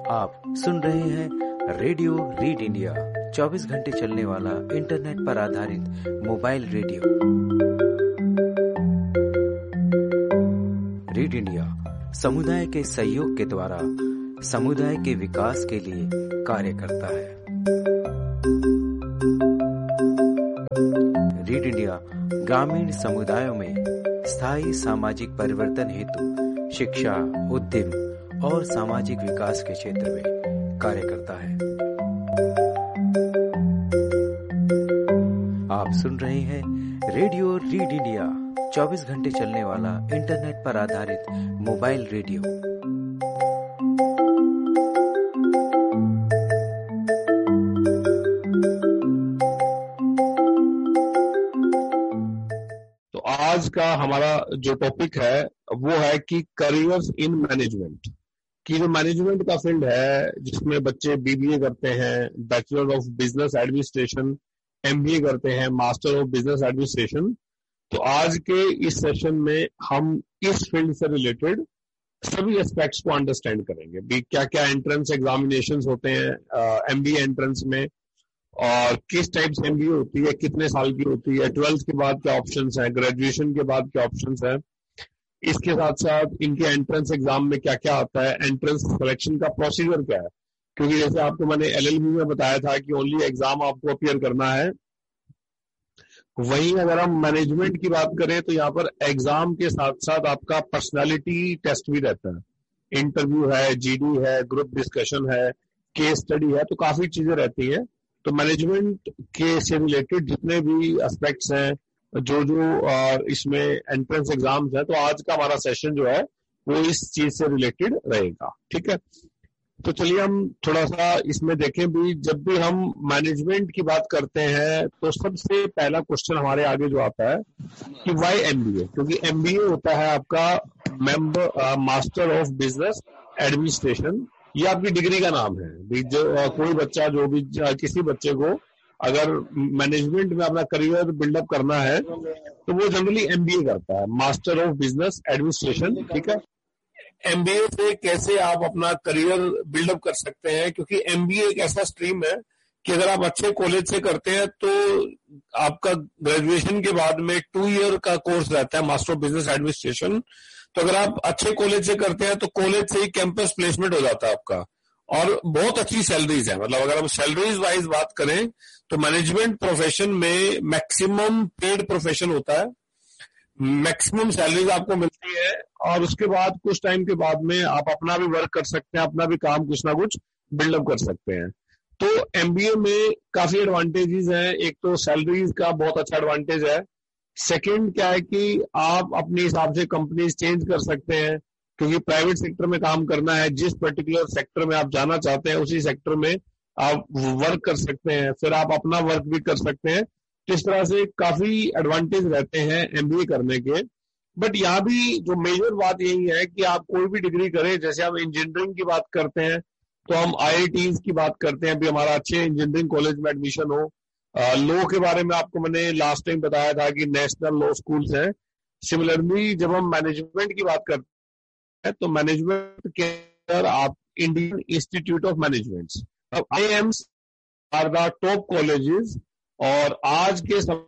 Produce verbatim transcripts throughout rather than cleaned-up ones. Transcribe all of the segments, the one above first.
आप सुन रहे हैं रेडियो रीड इंडिया, चौबीस घंटे चलने वाला इंटरनेट पर आधारित मोबाइल रेडियो। रीड इंडिया समुदाय के सहयोग के द्वारा समुदाय के विकास के लिए कार्य करता है। रीड इंडिया ग्रामीण समुदायों में स्थायी सामाजिक परिवर्तन हेतु शिक्षा, उद्यम और सामाजिक विकास के क्षेत्र में कार्य करता है। आप सुन रहे हैं रेडियो रीड इंडिया, चौबीस घंटे चलने वाला इंटरनेट पर आधारित मोबाइल रेडियो। तो आज का हमारा जो टॉपिक है वो है कि करियर्स इन मैनेजमेंट, कि जो मैनेजमेंट का फील्ड है जिसमें बच्चे बीबीए करते हैं, bachelor of business administration, MBA करते हैं, मास्टर ऑफ बिजनेस एडमिनिस्ट्रेशन। तो आज के इस सेशन में हम इस फील्ड से रिलेटेड सभी एस्पेक्ट्स को अंडरस्टैंड करेंगे भी क्या क्या एंट्रेंस एग्जामिनेशंस होते हैं एमबीए एंट्रेंस में, और किस टाइप से एमबीए होती है, कितने साल की होती है, ट्वेल्थ के बाद क्या ऑप्शंस हैं, ग्रेजुएशन के बाद क्या ऑप्शंस हैं, इसके साथ साथ इनके एंट्रेंस एग्जाम में क्या क्या आता है, एंट्रेंस सिलेक्शन का प्रोसीजर क्या है। क्योंकि जैसे आपको मैंने एलएलबी में बताया था कि ओनली एग्जाम आपको अपीयर करना है, वहीं अगर हम मैनेजमेंट की बात करें तो यहाँ पर एग्जाम के साथ साथ आपका पर्सनालिटी टेस्ट भी रहता है, इंटरव्यू है, जीडी है, ग्रुप डिस्कशन है, केस स्टडी है, तो काफी चीजें रहती है। तो मैनेजमेंट के से रिलेटेड जितने भी एस्पेक्ट्स हैं, जो जो इसमें एंट्रेंस एग्जाम्स है, तो आज का हमारा सेशन जो है वो इस चीज से रिलेटेड रहेगा। ठीक है, तो चलिए हम थोड़ा सा इसमें देखें भी। जब भी हम मैनेजमेंट की बात करते हैं तो सबसे पहला क्वेश्चन हमारे आगे जो आता है कि व्हाई एमबीए, क्योंकि एमबीए होता है आपका member master of business administration, ये आपकी डिग्री का नाम है भी। जो कोई बच्चा, जो भी किसी बच्चे को अगर मैनेजमेंट में अपना करियर बिल्डअप करना है तो वो जनरली एमबीए करता है, मास्टर ऑफ बिजनेस एडमिनिस्ट्रेशन। ठीक है, एमबीए से कैसे आप अपना करियर बिल्डअप कर सकते हैं, क्योंकि एमबीए एक ऐसा स्ट्रीम है कि अगर आप अच्छे कॉलेज से करते हैं तो आपका ग्रेजुएशन के बाद में टू ईयर का कोर्स रहता है मास्टर ऑफ बिजनेस एडमिनिस्ट्रेशन। तो अगर आप अच्छे कॉलेज से करते हैं तो कॉलेज से ही कैंपस प्लेसमेंट हो जाता है आपका, और बहुत अच्छी सैलरीज है। मतलब अगर हम सैलरीज वाइज बात करें तो मैनेजमेंट प्रोफेशन में मैक्सिमम पेड प्रोफेशन होता है, मैक्सिमम सैलरीज आपको मिलती है, और उसके बाद कुछ टाइम के बाद में आप अपना भी वर्क कर सकते हैं, अपना भी काम कुछ ना कुछ बिल्डअप कर सकते हैं। तो एमबीए में काफी एडवांटेजेस हैं। एक तो सैलरीज का बहुत अच्छा एडवांटेज है। सेकंड क्या है कि आप अपने हिसाब से कंपनीज चेंज कर सकते हैं, क्योंकि प्राइवेट सेक्टर में काम करना है, जिस पर्टिकुलर सेक्टर में आप जाना चाहते हैं उसी सेक्टर में आप वर्क कर सकते हैं, फिर आप अपना वर्क भी कर सकते हैं। तो इस तरह से काफी एडवांटेज रहते हैं एमबीए करने के। बट यहाँ भी जो मेजर बात यही है कि आप कोई भी डिग्री करें, जैसे हम इंजीनियरिंग की बात करते हैं तो हम आईआईटीज की बात करते हैं भी हमारा अच्छे इंजीनियरिंग कॉलेज में एडमिशन हो। लॉ के बारे में आपको मैंने लास्ट टाइम बताया था कि नेशनल लॉ स्कूल्स हैं। सिमिलरली जब हम मैनेजमेंट की बात करते हैं तो मैनेजमेंट के अंदर आप इंडियन इंस्टीट्यूट ऑफ मैनेजमेंट, अब IIMs are the top colleges, और आज के समय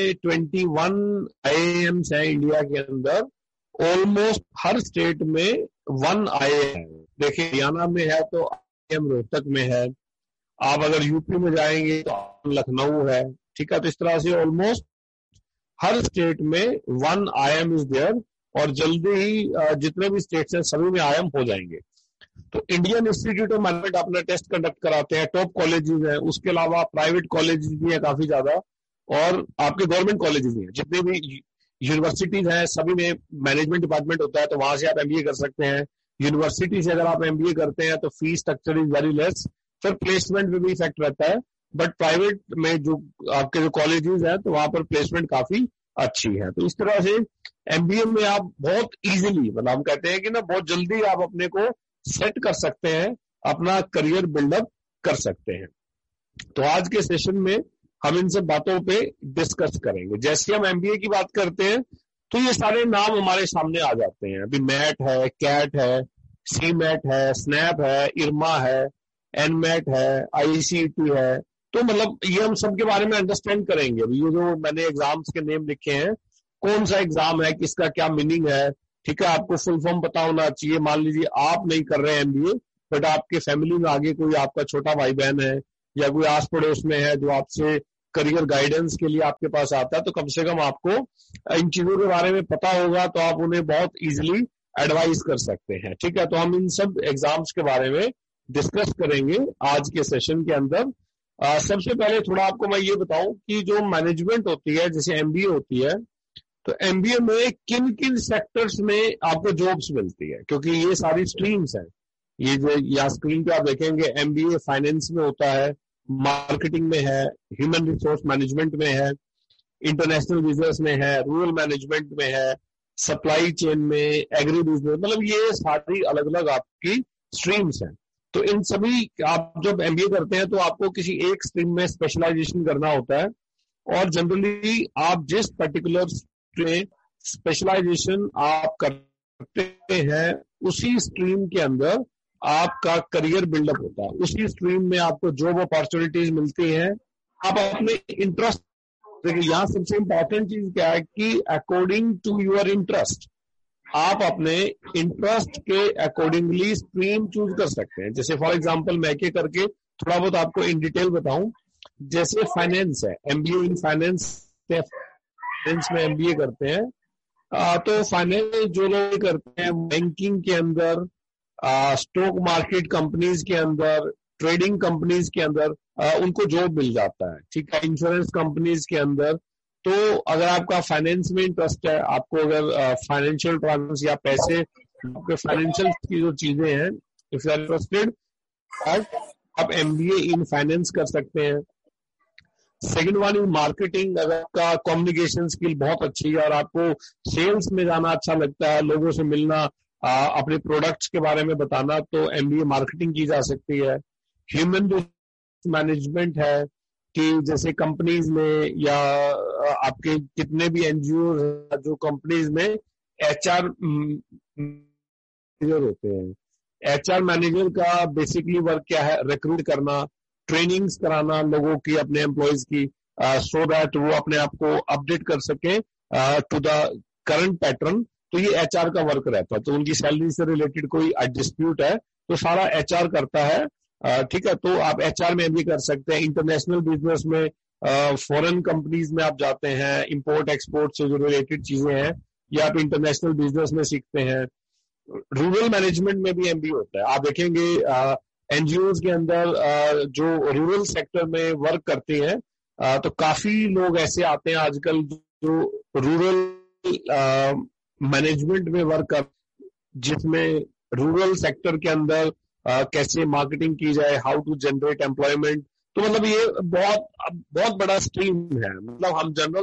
इक्कीस आईआईएम्स है इंडिया के अंदर। ऑलमोस्ट हर स्टेट में वन आईआईएम है। देखिए हरियाणा में है तो आईआईएम रोहतक में है, आप अगर यूपी में जाएंगे तो लखनऊ है। ठीक है, तो इस तरह से ऑलमोस्ट हर स्टेट में वन आईआईएम इज देयर, और जल्दी ही जितने भी स्टेट्स हैं सभी में आईआईएम हो जाएंगे। तो इंडियन इंस्टीट्यूट ऑफ मैनेजमेंट अपना टेस्ट कंडक्ट कराते हैं, टॉप कॉलेजेस हैं। उसके अलावा प्राइवेट कॉलेजेस भी हैं काफी ज्यादा, और आपके गवर्नमेंट कॉलेजेस भी हैं। जितने भी यूनिवर्सिटीज हैं सभी में मैनेजमेंट डिपार्टमेंट होता है, तो वहां से आप एमबीए कर सकते हैं। यूनिवर्सिटी से अगर आप एमबीए करते हैं तो fees structure is very less, फिर प्लेसमेंट में भी इफेक्ट रहता है। बट प्राइवेट में जो आपके जो कॉलेजेस हैं तो वहां पर प्लेसमेंट काफी अच्छी है। तो इस तरह से एमबीए में आप बहुत इजीली, मतलब हम कहते हैं कि ना बहुत जल्दी आप अपने को सेट कर सकते हैं, अपना करियर बिल्डअप कर सकते हैं। तो आज के सेशन में हम इन सब बातों पे डिस्कस करेंगे। जैसे हम एमबीए की बात करते हैं तो ये सारे नाम हमारे सामने आ जाते हैं। अभी मैट है, कैट है, सी मैट है, स्नैप है, इरमा है, एनमैट है, आईसीटी है। तो मतलब ये हम सब के बारे में अंडरस्टैंड करेंगे। ये जो मैंने एग्जाम्स के नेम लिखे हैं, कौन सा एग्जाम है, किसका क्या मीनिंग है, ठीक है, आपको फुल फॉर्म पता होना चाहिए। मान लीजिए आप नहीं कर रहे हैं एमबीए, बट आपके फैमिली में आगे कोई आपका छोटा भाई बहन है या कोई आस पड़ोस में है जो आपसे करियर गाइडेंस के लिए आपके पास आता है, तो कम से कम आपको इन चीजों के बारे में पता होगा, तो आप उन्हें बहुत इजीली एडवाइस कर सकते हैं। ठीक है, तो हम इन सब एग्जाम्स के बारे में डिस्कस करेंगे आज के सेशन के अंदर। आ, सबसे पहले थोड़ा आपको मैं ये बताऊं कि जो मैनेजमेंट होती है, जैसे एमबीए होती है, तो एमबीए में किन किन सेक्टर्स में आपको जॉब्स मिलती है, क्योंकि ये सारी स्ट्रीम्स हैं। ये जो यहाँ स्क्रीन पे आप देखेंगे, एमबीए फाइनेंस में होता है, मार्केटिंग में है, ह्यूमन रिसोर्स मैनेजमेंट में है, इंटरनेशनल बिजनेस में है, रूरल मैनेजमेंट में है, सप्लाई चेन में, एग्री बिजनेस, मतलब ये सारी अलग अलग आपकी स्ट्रीम्स हैं। तो इन सभी, आप जब एमबीए करते हैं तो आपको किसी एक स्ट्रीम में स्पेशलाइजेशन करना होता है, और जनरली आप जिस पर्टिकुलर स्पेशलाइजेशन आप करते हैं उसी स्ट्रीम के अंदर आपका करियर बिल्डअप होता है, उसी स्ट्रीम में आपको जॉब अपॉर्चुनिटीज मिलती हैं। आप अपने इंटरेस्ट, देखिए यहाँ सबसे इंपॉर्टेंट चीज क्या है कि अकॉर्डिंग टू योर इंटरेस्ट आप अपने इंटरेस्ट के अकॉर्डिंगली स्ट्रीम चूज कर सकते हैं। जैसे फॉर एग्जांपल मैं के करके थोड़ा बहुत आपको इन डिटेल बताऊं, जैसे फाइनेंस है, एमबीए इन फाइनेंस, फाइनेंस में एमबीए करते हैं, आ, तो फाइनेंस जो लोग करते हैं बैंकिंग के अंदर, स्टॉक मार्केट कंपनीज के अंदर, ट्रेडिंग कंपनीज के अंदर आ, उनको जॉब मिल जाता है। ठीक है, इंश्योरेंस कंपनीज के अंदर। तो अगर आपका फाइनेंस में इंटरेस्ट है, आपको अगर फाइनेंशियल ट्रांस या पैसे, आपके फाइनेंशियल की जो चीजें हैं, इफ यू आर इंटरेस्टेड, आप एमबीए इन फाइनेंस कर सकते हैं। Second one is marketing. अगर आपका कम्युनिकेशन स्किल बहुत अच्छी है और आपको सेल्स में जाना अच्छा लगता है, लोगों से मिलना, आ, अपने प्रोडक्ट्स के बारे में बताना, तो एमबीए मार्केटिंग की जा सकती है। ह्यूमन रिसोर्स मैनेजमेंट है कि जैसे कंपनीज में या आपके जितने भी एनजीओ जो कंपनीज में एचआर मैनेजर होते हैं, एचआर मैनेजर का बेसिकली वर्क क्या है, रिक्रूट करना, ट्रेनिंग्स कराना लोगों की, अपने एम्प्लॉयज की, सो दैट वो अपने आप को अपडेट कर सके टू द करंट पैटर्न। तो ये एचआर का वर्क रहता है। तो उनकी सैलरी से रिलेटेड कोई डिस्प्यूट है तो सारा एचआर करता है। ठीक है, तो आप एचआर में भी कर सकते हैं। इंटरनेशनल बिजनेस में, फॉरेन कंपनीज में आप जाते हैं, इंपोर्ट एक्सपोर्ट से जो रिलेटेड चीजें हैं या आप इंटरनेशनल बिजनेस में सीखते हैं। रूरल मैनेजमेंट में भी एमबीए होता है। आप देखेंगे एनजीओ के अंदर आ, जो रूरल सेक्टर में वर्क करते हैं, आ, तो काफी लोग ऐसे आते हैं आजकल जो रूरल मैनेजमेंट में वर्क कर, जिसमें रूरल सेक्टर के अंदर आ, कैसे मार्केटिंग की जाए, हाउ टू जनरेट एम्प्लॉयमेंट। तो मतलब ये बहुत बहुत बड़ा स्ट्रीम है। मतलब हम जनरल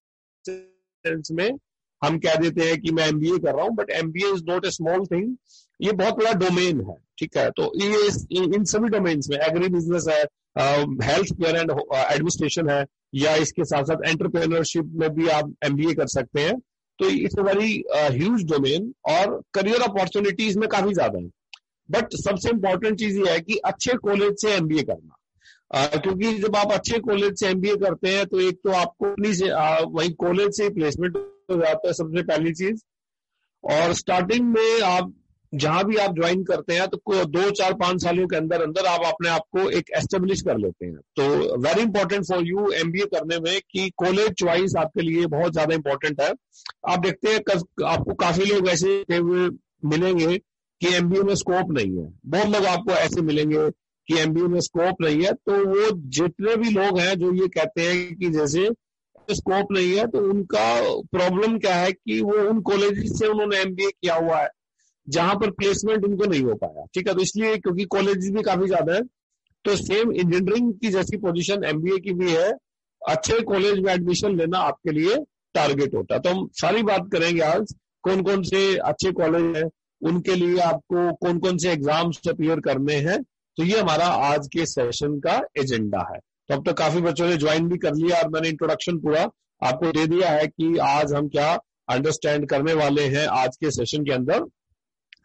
सेंस में हम कह देते हैं कि मैं एमबीए कर रहा हूं, but MBA is not a small thing, ये बहुत बड़ा डोमेन है। ठीक है, तो ये इन सभी डोमेन्स में, एग्री बिजनेस है, हेल्थ केयर एंड एडमिनिस्ट्रेशन है, या इसके साथ साथ एंटरप्रेन्योरशिप में भी आप एमबीए कर सकते हैं। तो it's a very huge domain और करियर अपॉर्चुनिटीज में काफी ज्यादा है। बट सबसे इंपॉर्टेंट चीज ये है कि अच्छे कॉलेज से एमबीए करना, uh, क्योंकि जब आप अच्छे कॉलेज से एमबीए करते हैं तो एक तो आपको अपनी से uh, वही कॉलेज से प्लेसमेंट हो जाता है, सबसे पहली चीज। और स्टार्टिंग में आप जहां भी आप ज्वाइन करते हैं तो दो चार पांच सालों के अंदर अंदर आप अपने आप को एक एस्टेब्लिश कर लेते हैं। तो very important for you MBA करने में कि कॉलेज चॉइस आपके लिए बहुत ज्यादा इंपॉर्टेंट है। आप देखते हैं आपको काफी लोग ऐसे मिलेंगे कि एमबीए में स्कोप नहीं है, बहुत लोग आपको ऐसे मिलेंगे कि एमबीए में स्कोप नहीं है। तो वो जितने भी लोग हैं जो ये कहते हैं कि जैसे स्कोप नहीं है, तो उनका प्रॉब्लम क्या है कि वो उन कॉलेज से उन्होंने एमबीए किया हुआ है जहां पर प्लेसमेंट उनको नहीं हो पाया। ठीक है, तो इसलिए क्योंकि कॉलेज भी काफी ज्यादा है, तो सेम इंजीनियरिंग की जैसी पोजीशन एमबीए की भी है, अच्छे कॉलेज में एडमिशन लेना आपके लिए टारगेट होता है। तो हम सारी बात करेंगे आज कौन कौन से अच्छे कॉलेज हैं, उनके लिए आपको कौन कौन से एग्जाम्स अपीयर करने हैं। तो ये हमारा आज के सेशन का एजेंडा है। तो अब तक काफी बच्चों ने ज्वाइन भी कर लिया और मैंने इंट्रोडक्शन पूरा आपको दे दिया है कि आज हम क्या अंडरस्टैंड करने वाले हैं आज के सेशन के अंदर।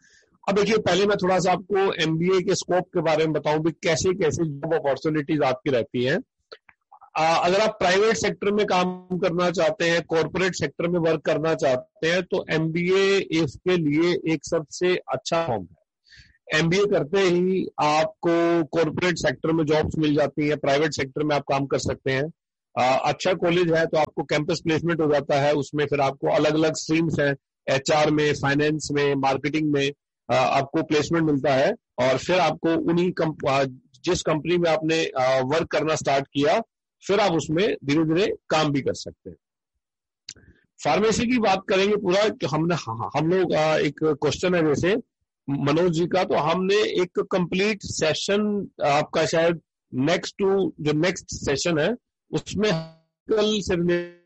अब देखिए, पहले मैं थोड़ा सा आपको एमबीए के स्कोप के बारे में बताऊं भी कैसे कैसे जॉब अपॉर्चुनिटीज आपकी रहती हैं। अगर आप प्राइवेट सेक्टर में काम करना चाहते हैं, कॉर्पोरेट सेक्टर में वर्क करना चाहते हैं, तो एमबीए इसके लिए एक सबसे अच्छा फॉर्म है। एमबीए करते ही आपको कॉर्पोरेट सेक्टर में जॉब्स मिल जाती है, प्राइवेट सेक्टर में आप काम कर सकते हैं। आ, अच्छा कॉलेज है तो आपको कैंपस प्लेसमेंट हो जाता है, उसमें फिर आपको अलग अलग स्ट्रीम्स हैं, एचआर में, फाइनेंस में, मार्केटिंग में आ, आपको प्लेसमेंट मिलता है, और फिर आपको उन्हीं कंप, जिस कंपनी में आपने आ, वर्क करना स्टार्ट किया, फिर आप उसमें धीरे धीरे काम भी कर सकते हैं। फार्मेसी की बात करेंगे पूरा, कि हमने हम लोग एक क्वेश्चन है जैसे मनोज जी का, तो हमने एक कंप्लीट सेशन आपका शायद नेक्स्ट टू जो नेक्स्ट सेशन है उसमें कल से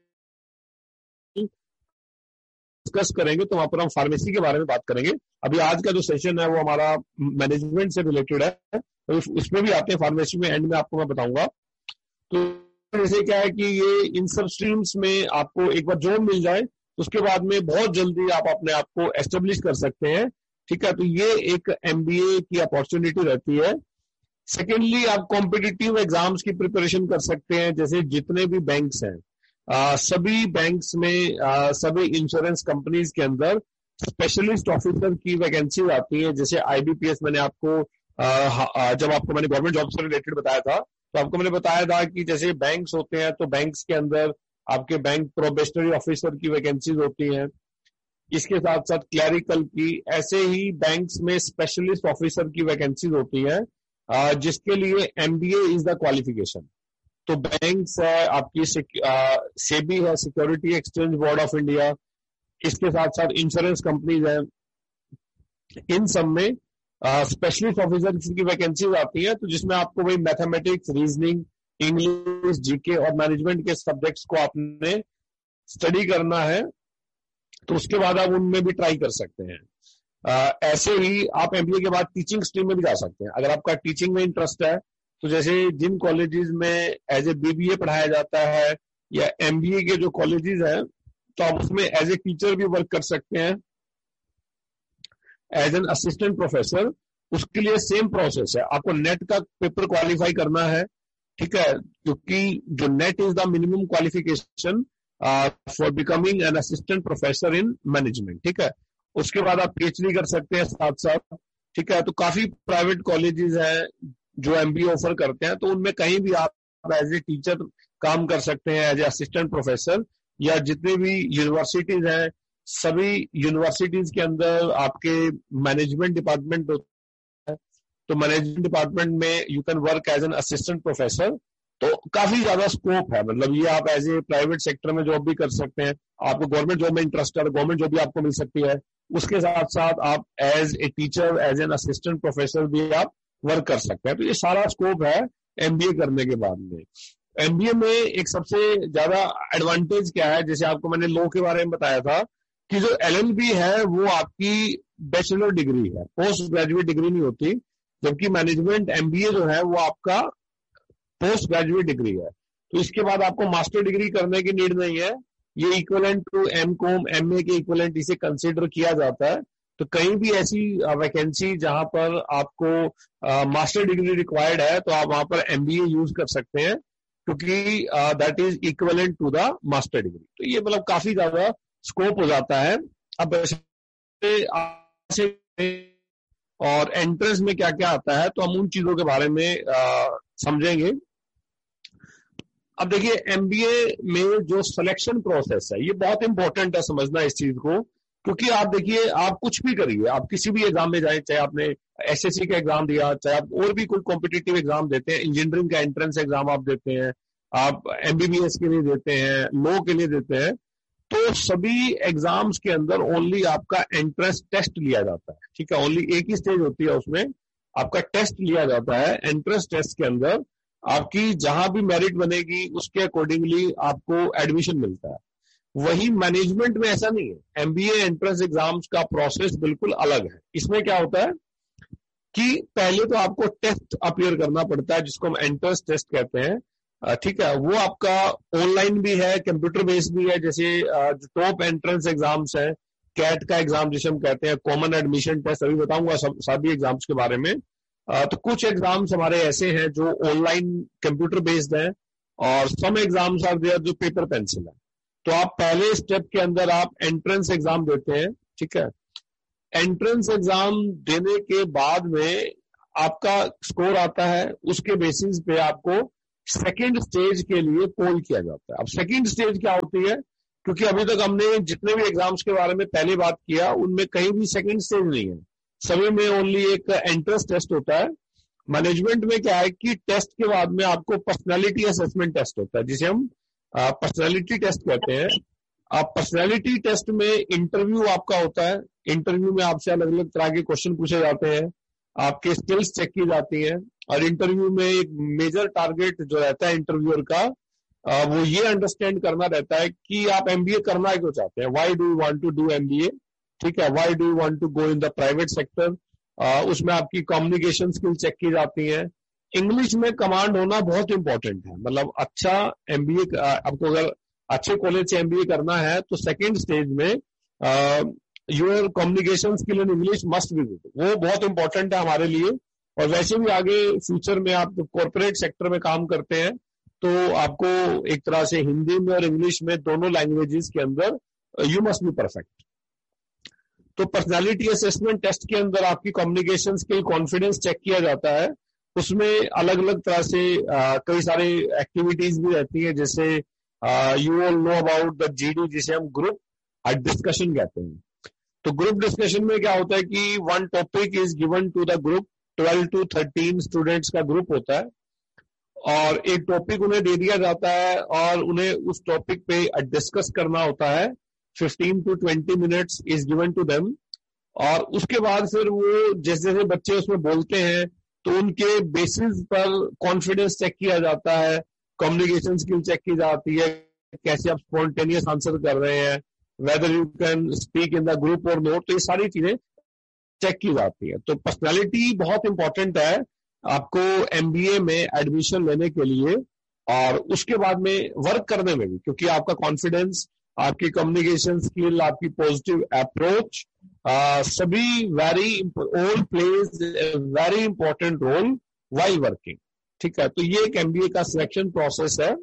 डिस्कस करेंगे, तो वहां पर हम फार्मेसी के बारे में बात करेंगे। अभी आज का जो सेशन है वो हमारा मैनेजमेंट से रिलेटेड है, तो उसमें भी आते हैं फार्मेसी में, एंड में आपको मैं बताऊंगा। तो जैसे क्या है कि ये इन सब स्ट्रीम्स में आपको एक बार जॉब मिल जाए तो उसके बाद में बहुत जल्दी आप अपने आप को एस्टेब्लिश कर सकते हैं, ठीक है। तो ये एक एमबीए की अपॉर्चुनिटी रहती है। सेकेंडली, आप कॉम्पिटिटिव एग्जाम्स की प्रिपरेशन कर सकते हैं, जैसे जितने भी बैंक्स हैं, आ, सभी बैंक्स में, आ, सभी इंश्योरेंस कंपनीज के अंदर स्पेशलिस्ट ऑफिसर की वैकेंसी आती है। जैसे आईबीपीएस मैंने आपको आ, जब आपको मैंने गवर्नमेंट जॉब से रिलेटेड बताया था, तो आपको मैंने बताया था कि जैसे बैंक्स होते हैं तो बैंक्स के अंदर आपके बैंक प्रोबेशनरी ऑफिसर की वैकेंसीज होती हैं, इसके साथ साथ क्लरिकल की, ऐसे ही बैंक्स में स्पेशलिस्ट ऑफिसर की वैकेंसीज होती है, जिसके लिए एमबीए इज द क्वालिफिकेशन। तो बैंक्स है आपकी, सेबी है, security exchange board of India, इसके साथ साथ इंश्योरेंस कंपनीज है, इन सब में स्पेशलिस्ट ऑफिसर की वैकेंसीज आती है, तो जिसमें आपको वही मैथमेटिक्स, रीजनिंग, इंग्लिश, जीके और मैनेजमेंट के सब्जेक्ट्स को आपने स्टडी करना है, तो उसके बाद आप उनमें भी ट्राई कर सकते हैं। आ, ऐसे ही आप एमबीए के बाद टीचिंग स्ट्रीम में भी जा सकते हैं, अगर आपका टीचिंग में इंटरेस्ट है। तो जैसे जिन कॉलेजेस में एज ए बीबीए पढ़ाया जाता है या एमबीए के जो कॉलेजेस हैं, तो आप उसमें एज ए टीचर भी वर्क कर सकते हैं, एज एन असिस्टेंट प्रोफेसर। उसके लिए सेम प्रोसेस है, आपको नेट का पेपर क्वालिफाई करना है, ठीक है, क्योंकि जो net is the minimum qualification for becoming an assistant professor in management, ठीक है। उसके बाद आप पीएचडी कर सकते हैं साथ साथ, ठीक है। तो काफी प्राइवेट कॉलेजेस हैं जो एमबीए ऑफर करते हैं, तो उनमें कहीं भी आप एज ए टीचर काम कर सकते हैं, एज ए असिस्टेंट प्रोफेसर, या जितने भी यूनिवर्सिटीज हैं, सभी यूनिवर्सिटीज के अंदर आपके मैनेजमेंट डिपार्टमेंट होता है, तो मैनेजमेंट डिपार्टमेंट में you can work as an assistant professor. तो काफी ज्यादा स्कोप है, मतलब ये आप एज ए प्राइवेट सेक्टर में जॉब भी कर सकते हैं, आपको गवर्नमेंट जॉब में इंटरेस्ट है, गवर्नमेंट जॉब भी आपको मिल सकती है, उसके साथ साथ आप as a teacher, as an assistant professor भी आप वर्क कर सकते हैं। तो ये सारा स्कोप है एमबीए करने के बाद में। एमबीए में एक सबसे ज्यादा एडवांटेज क्या है, जैसे आपको मैंने लॉ के बारे में बताया था कि जो एलएलबी है वो आपकी बैचलर डिग्री है, पोस्ट ग्रेजुएट डिग्री नहीं होती, जबकि मैनेजमेंट एमबीए जो है वो आपका पोस्ट ग्रेजुएट डिग्री है। तो इसके बाद आपको मास्टर डिग्री करने की नीड नहीं है, ये equivalent to M com, MA के इक्विवेलेंट इसे कंसीडर किया जाता है। तो कहीं भी ऐसी वैकेंसी जहां पर आपको मास्टर डिग्री रिक्वायर्ड है, तो आप वहां पर एमबीए यूज कर सकते हैं, क्योंकि that is equivalent to the master degree. तो ये मतलब काफी ज्यादा स्कोप हो जाता है। अब और एंट्रेंस में क्या क्या आता है, तो हम उन चीजों के बारे में आ, समझेंगे। अब देखिए, एमबीए में जो सिलेक्शन प्रोसेस है ये बहुत इंपॉर्टेंट है समझना इस चीज को, क्योंकि आप देखिए, आप कुछ भी करिए, आप किसी भी एग्जाम में जाए, चाहे आपने एसएससी का एग्जाम दिया, चाहे आप और भी कोई कॉम्पिटिटिव एग्जाम देते हैं, इंजीनियरिंग का एंट्रेंस एग्जाम आप देते हैं, आप एमबीबीएस के लिए देते हैं, लॉ के लिए देते हैं, तो सभी एग्जाम्स के अंदर ओनली आपका एंट्रेंस टेस्ट लिया जाता है, ठीक है। ओनली एक ही स्टेज होती है, उसमें आपका टेस्ट लिया जाता है। एंट्रेंस टेस्ट के अंदर आपकी जहां भी मेरिट बनेगी उसके अकॉर्डिंगली आपको एडमिशन मिलता है। वही मैनेजमेंट में ऐसा नहीं है, एमबीए एंट्रेंस एग्जाम्स का प्रोसेस बिल्कुल अलग है। इसमें क्या होता है कि पहले तो आपको टेस्ट अपीयर करना पड़ता है, जिसको हम एंट्रेंस टेस्ट कहते हैं, ठीक है। वो आपका ऑनलाइन भी है, कंप्यूटर बेस्ड भी है, जैसे जो टॉप एंट्रेंस एग्जाम्स हैं कैट का एग्जाम जिसे हम कहते हैं, कॉमन एडमिशन टेस्ट, अभी बताऊंगा सब सभी एग्जाम्स के बारे में। आ, तो कुछ एग्जाम्स हमारे ऐसे हैं जो ऑनलाइन कंप्यूटर बेस्ड हैं, और सम एग्जाम्स आर देयर जो पेपर पेंसिल है। तो आप पहले स्टेप के अंदर आप एंट्रेंस एग्जाम देते हैं, ठीक है। एंट्रेंस एग्जाम देने के बाद में आपका स्कोर आता है, उसके बेसिस पे आपको सेकंड स्टेज के लिए पोल किया जाता है। अब सेकंड स्टेज क्या होती है, क्योंकि अभी तक हमने जितने भी एग्जाम्स के बारे में पहले बात किया उनमें कहीं भी सेकंड स्टेज नहीं है, सभी में ओनली एक एंट्रेंस टेस्ट होता है। मैनेजमेंट में क्या है कि टेस्ट के बाद में आपको पर्सनैलिटी असेसमेंट टेस्ट होता है, जिसे हम पर्सनैलिटी टेस्ट कहते हैं। आप पर्सनैलिटी टेस्ट में इंटरव्यू आपका होता है, इंटरव्यू में आपसे अलग अलग तरह के क्वेश्चन पूछे जाते हैं, आपके स्किल्स चेक की जाती हैं, और इंटरव्यू में एक मेजर टारगेट जो रहता है इंटरव्यूअर का, वो ये अंडरस्टैंड करना रहता है कि आप एमबीए करना क्यों चाहते हैं, why do you want to do MBA, ठीक है, why do you want to go in the private sector. उसमें आपकी कम्युनिकेशन स्किल चेक की जाती है। इंग्लिश में कमांड होना बहुत इंपॉर्टेंट है, मतलब अच्छा एमबीए आपको अगर अच्छे कॉलेज से एमबीए करना है तो सेकेंड स्टेज में your communication skill in English must be good, वो बहुत इंपॉर्टेंट है हमारे लिए। और वैसे भी आगे फ्यूचर में आप कॉर्पोरेट सेक्टर में काम करते हैं तो आपको एक तरह से हिंदी में और इंग्लिश में दोनों लैंग्वेजेस के अंदर यू मस्ट बी परफेक्ट। तो पर्सनालिटी असेसमेंट टेस्ट के अंदर आपकी कम्युनिकेशन स्किल, कॉन्फिडेंस चेक किया जाता है। उसमें अलग अलग तरह से आ, कई सारे एक्टिविटीज भी रहती है, जैसे you all know about the GD, जिसे हम ग्रुप डिस्कशन कहते हैं। तो ग्रुप डिस्कशन में क्या होता है कि one topic is given to the group, twelve to thirteen students का ग्रुप होता है, और एक टॉपिक उन्हें दे दिया जाता है और उन्हें उस टॉपिक पे डिस्कस करना होता है। Fifteen to twenty minutes is given to them, और उसके बाद फिर वो जैसे जैसे बच्चे उसमें बोलते हैं तो उनके बेसिस पर कॉन्फिडेंस चेक किया जाता है, कम्युनिकेशन स्किल चेक की जाती है, कैसे आप स्पॉन्टेनियस आंसर कर रहे हैं, whether you can speak in the group और नोट, तो ये सारी चीजें चेक की जाती है। तो पर्सनालिटी बहुत इंपॉर्टेंट है आपको एमबीए में एडमिशन लेने के लिए, और उसके बाद में वर्क करने में भी, क्योंकि आपका कॉन्फिडेंस, आपकी कम्युनिकेशन स्किल, आपकी पॉजिटिव अप्रोच, सभी very all plays very important role while working, ठीक है। तो ये एक एमबीए का सिलेक्शन प्रोसेस है।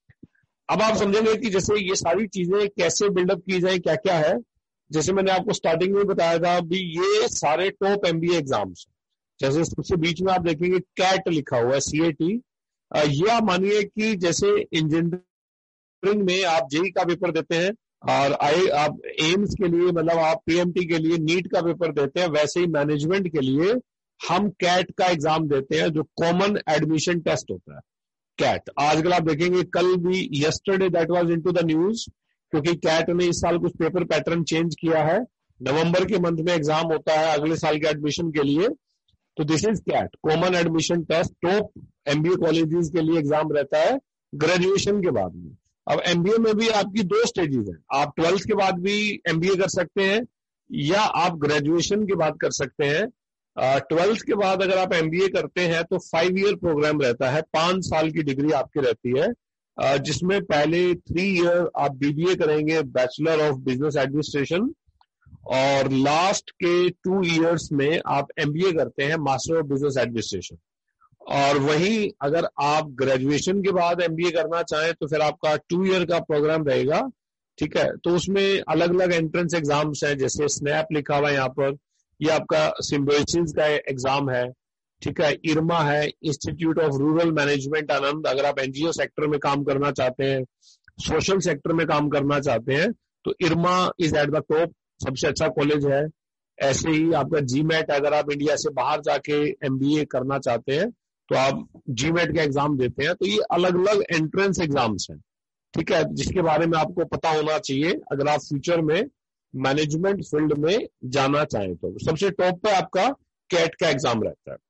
अब आप समझेंगे कि जैसे ये सारी चीजें कैसे बिल्डअप की जाए, क्या क्या है। जैसे मैंने आपको स्टार्टिंग में बताया था, अभी ये सारे टॉप एमबीए एग्जाम्स, जैसे सबसे बीच में आप देखेंगे कैट लिखा हुआ है, सी ए टी। ये आप मानिए कि जैसे इंजीनियरिंग में आप जेई का पेपर देते हैं और आई आप एम्स के लिए, मतलब आप पीएमटी के लिए नीट का पेपर देते हैं, वैसे ही मैनेजमेंट के लिए हम कैट का एग्जाम देते हैं, जो कॉमन एडमिशन टेस्ट होता है कैट। आजकल आप देखेंगे, कल भी yesterday that was into the news, क्योंकि कैट ने इस साल कुछ पेपर पैटर्न चेंज किया है। नवंबर के मंथ में एग्जाम होता है अगले साल के एडमिशन के लिए। तो this is cat, common admission test, top MBA colleges के लिए एग्जाम रहता है ग्रेजुएशन के बाद में। अब एमबीए में भी आपकी दो स्टेजेस हैं, आप ट्वेल्थ के बाद भी एमबीए कर सकते हैं या आप ग्रेजुएशन के बाद कर सकते हैं। ट्वेल्थ uh, के बाद अगर आप एमबीए करते हैं तो फाइव ईयर प्रोग्राम रहता है, पांच साल की डिग्री आपकी रहती है, uh, जिसमें पहले थ्री ईयर आप बीबीए करेंगे, बैचलर ऑफ बिजनेस एडमिनिस्ट्रेशन, और लास्ट के टू इयर्स में आप एमबीए करते हैं, मास्टर ऑफ बिजनेस एडमिनिस्ट्रेशन। और वहीं अगर आप ग्रेजुएशन के बाद एमबीए करना चाहें तो फिर आपका टू ईयर का प्रोग्राम रहेगा, ठीक है। तो उसमें अलग अलग एंट्रेंस एग्जाम्स हैं, जैसे स्नैप लिखा हुआ है यहाँ पर, ये आपका सिम्बोसिस का एग्जाम है, ठीक है। इरमा है, इंस्टीट्यूट ऑफ रूरल मैनेजमेंट आनंद, अगर आप एनजीओ सेक्टर में काम करना चाहते हैं, सोशल सेक्टर में काम करना चाहते हैं तो इरमा इज एट द टॉप, सबसे अच्छा कॉलेज है। ऐसे ही आपका जीमेट, अगर आप इंडिया से बाहर जाके एमबीए करना चाहते हैं तो आप जीमेट का एग्जाम देते हैं। तो ये अलग अलग एंट्रेंस एग्जाम्स हैं, ठीक है, जिसके बारे में आपको पता होना चाहिए अगर आप फ्यूचर में मैनेजमेंट फील्ड में जाना चाहें तो। सबसे टॉप पे आपका कैट का एग्जाम रहता है।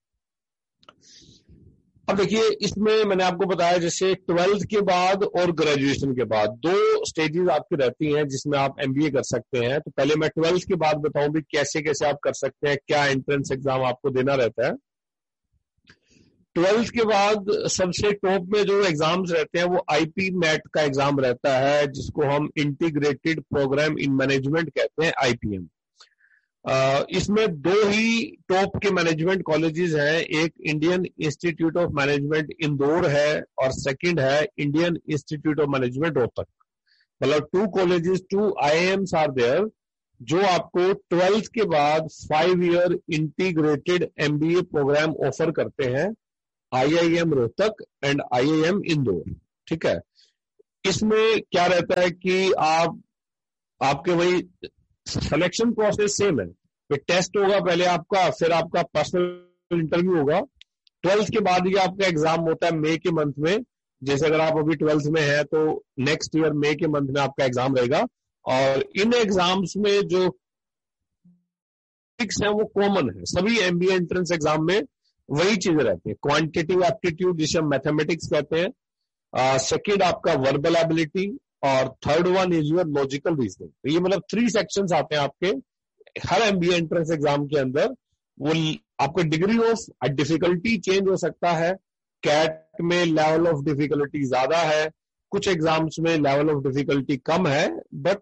अब देखिए, इसमें मैंने आपको बताया जैसे ट्वेल्थ के बाद और ग्रेजुएशन के बाद दो स्टेजेस आपकी रहती हैं जिसमें आप एमबीए कर सकते हैं। तो पहले मैं ट्वेल्थ के बाद बताऊं भी कैसे कैसे आप कर सकते हैं, क्या एंट्रेंस एग्जाम आपको देना रहता है। ट्वेल्थ के बाद सबसे टॉप में जो एग्जाम्स रहते हैं वो आईपी मैट का एग्जाम रहता है, जिसको हम इंटीग्रेटेड प्रोग्राम इन मैनेजमेंट कहते हैं, आईपीएम। Uh, इसमें दो ही टॉप के मैनेजमेंट कॉलेजेस हैं, एक Indian institute of management Indore है और सेकंड है Indian institute of management Rohtak. मतलब to colleges, to IIMs are there, जो आपको ट्वेल्थ के बाद five year integrated MBA programme offer करते हैं, IIM Rohtak and IIM Indore. ठीक है, इसमें क्या रहता है कि आप आपके वही सिलेक्शन प्रोसेस सेम है, फिर टेस्ट होगा पहले आपका, फिर आपका पर्सनल इंटरव्यू होगा। ट्वेल्थ के बाद ये आपका एग्जाम होता है मई के मंथ में। जैसे अगर आप अभी ट्वेल्थ में है तो नेक्स्ट ईयर मई के मंथ में आपका एग्जाम रहेगा। और इन एग्जाम्स में जो टॉपिक्स हैं वो कॉमन है, सभी एमबीए एंट्रेंस एग्जाम में वही चीजें रहती है। क्वांटिटेटिव एप्टीट्यूड जिसे हम मैथमेटिक्स कहते हैं, सेकेंड आपका वर्बल एबिलिटी, और third one is your logical reasoning. तो ये मतलब थ्री सेक्शंस आते हैं आपके हर एमबीए एंट्रेंस एग्जाम के अंदर। वो आपका डिग्री ऑफ डिफिकल्टी चेंज हो सकता है, कैट में लेवल ऑफ डिफिकल्टी ज्यादा है, कुछ एग्जाम्स में लेवल ऑफ डिफिकल्टी कम है, बट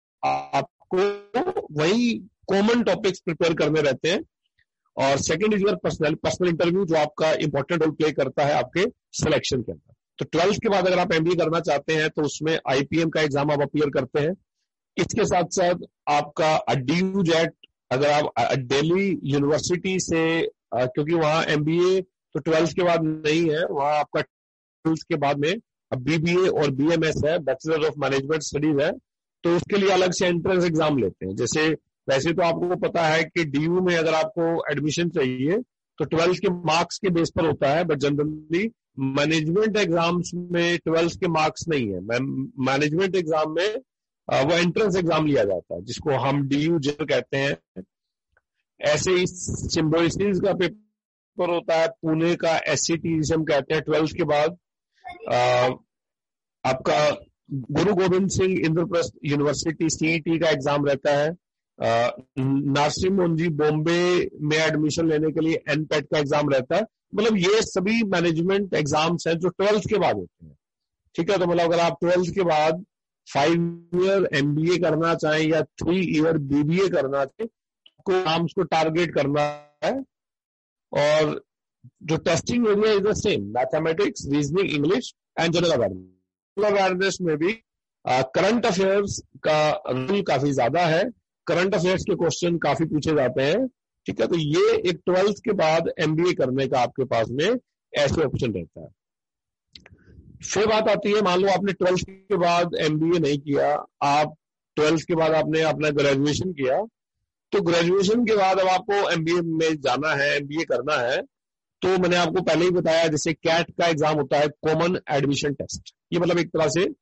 आपको वही कॉमन टॉपिक्स प्रिपेयर करने रहते हैं। और second is your personal personal interview, जो आपका इंपॉर्टेंट रोल प्ले करता है आपके सिलेक्शन के अंदर। तो ट्वेल्थ के बाद अगर आप एमबीए करना चाहते हैं तो उसमें आईपीएम का एग्जाम आप अपीयर करते हैं। इसके साथ साथ आपका डीयू जेट, अगर आप दिल्ली यूनिवर्सिटी से, क्योंकि वहां एमबीए तो ट्वेल्थ के बाद नहीं है, वहां आपका ट्वेल्थ के बाद में बीबीए और बीएमएस है, बैचलर ऑफ मैनेजमेंट स्टडीज है, तो उसके लिए अलग से एंट्रेंस एग्जाम लेते हैं। जैसे वैसे तो आपको पता है कि डीयू में अगर आपको एडमिशन चाहिए तो ट्वेल्थ के मार्क्स के बेस पर होता है, बट जनरली मैनेजमेंट एग्जाम्स में ट्वेल्थ के मार्क्स नहीं है। मैनेजमेंट एग्जाम में वो एंट्रेंस एग्जाम लिया जाता है, जिसको हम डीयू जेल कहते हैं। ऐसे ही सिम्बोसिस का पेपर होता है, पुणे का एससीटी जिसे हम कहते हैं। ट्वेल्थ के बाद आ, आपका गुरु गोविंद सिंह इंद्रप्रस्थ यूनिवर्सिटी सीईटी का एग्जाम रहता है। नरसिम्हा मुंजी बॉम्बे में एडमिशन लेने के लिए एनपेट का एग्जाम रहता है। मतलब ये सभी मैनेजमेंट एग्जाम्स हैं जो ट्वेल्थ के बाद होते हैं। ठीक है, तो मतलब अगर आप ट्वेल्थ के बाद फाइव ईयर एमबीए करना चाहें या थ्री ईयर बीबीए करना चाहें, आपको एग्जाम्स को टारगेट करना है। और जो testing area is the same, mathematics, reasoning, English and general awareness. General awareness में भी करंट अफेयर्स का रोल काफी ज्यादा है, करंट अफेयर्स के क्वेश्चन काफी पूछे जाते हैं। ठीक है, तो ये एक ट्वेल्थ के बाद एमबीए करने का आपके पास में ऐसे ऑप्शन रहता है। फिर बात आती है, मान लो आपने ट्वेल्थ के बाद एमबीए नहीं किया, आप ट्वेल्थ के बाद आपने अपना ग्रेजुएशन किया, तो ग्रेजुएशन के बाद अब आपको एमबीए में जाना है, एमबीए करना है, तो मैंने आपको पहले ही बताया जैसे कैट का एग्जाम होता है, कॉमन एडमिशन टेस्ट। ये मतलब एक तरह से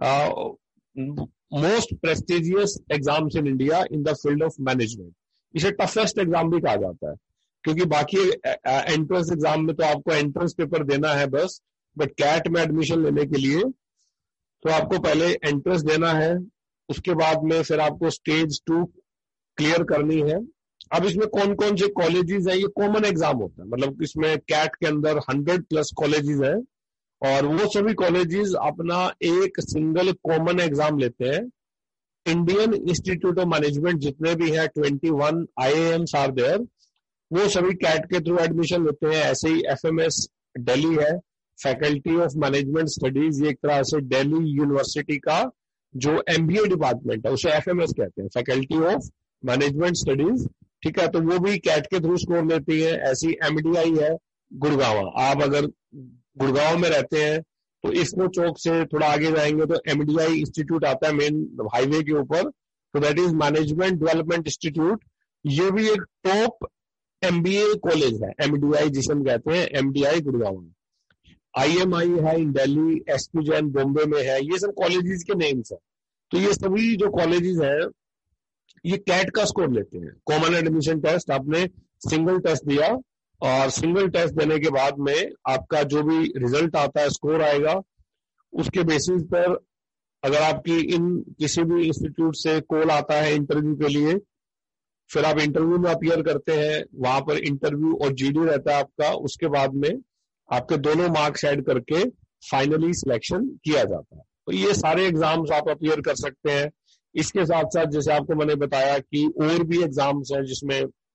most prestigious exams in India in the field of management. इसे टफेस्ट एग्जाम भी कहा जाता है, क्योंकि बाकी एंट्रेंस एग्जाम में तो आपको एंट्रेंस पेपर देना है बस, बट कैट में एडमिशन लेने के लिए तो आपको पहले एंट्रेंस देना है, उसके बाद में फिर आपको स्टेज टू क्लियर करनी है। अब इसमें कौन कौन से कॉलेजेस हैं, ये कॉमन एग्जाम होता है, मतलब इसमें कैट के अंदर हंड्रेड प्लस कॉलेजेस हैं और वो सभी कॉलेजेस अपना एक सिंगल कॉमन एग्जाम लेते हैं। इंडियन इंस्टीट्यूट ऑफ मैनेजमेंट जितने भी हैं, twenty one IIMs are there, वो सभी कैट के थ्रू एडमिशन लेते हैं। ऐसे ही एफएमएस दिल्ली है, फैकल्टी ऑफ मैनेजमेंट स्टडीज, ये एक तरह से दिल्ली यूनिवर्सिटी का जो एमबीए डिपार्टमेंट है उसे एफएमएस कहते हैं, फैकल्टी ऑफ मैनेजमेंट स्टडीज। ठीक है, तो वो भी कैट के थ्रू स्कोर लेती है। ऐसी एमडीआई है गुड़गांव, आप अगर गुड़गांव में रहते हैं तो इफ्को चौक से थोड़ा आगे जाएंगे तो एमडीआई इंस्टीट्यूट आता है मेन हाईवे के ऊपर, तो that is management development institute. ये भी एक टॉप एमबीए कॉलेज है, एमडीआई जिसे हम कहते हैं, एमडीआई गुड़गांव में। आईएमआई है इन दिल्ली, एसपी जैन बॉम्बे में है, ये सब कॉलेजेस के नेम्स हैं। तो ये सभी जो कॉलेजेस हैं ये कैट का स्कोर लेते हैं, कॉमन एडमिशन टेस्ट। आपने सिंगल टेस्ट दिया और सिंगल टेस्ट देने के बाद में आपका जो भी रिजल्ट आता है, स्कोर आएगा, उसके बेसिस पर अगर आपकी इन किसी भी इंस्टीट्यूट से कॉल आता है इंटरव्यू के लिए, फिर आप इंटरव्यू में अपीयर करते हैं, वहां पर इंटरव्यू और जीडी रहता है आपका। उसके बाद में आपके दोनों मार्क्स ऐड करके फाइनली सिलेक्शन किया जाता है। तो ये सारे एग्जाम्स आप अपीयर कर सकते हैं। इसके साथ साथ जैसे आपको मैंने बताया कि और भी एग्जाम्स हैं जिसमें